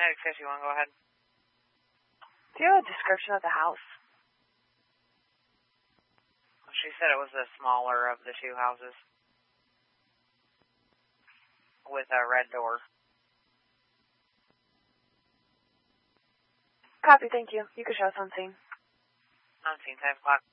96, you want to go ahead? Do you have a description of the house? She said it was the smaller of the two houses with a red door. Copy, thank you. You can show us on scene. On scene, 10 o'clock.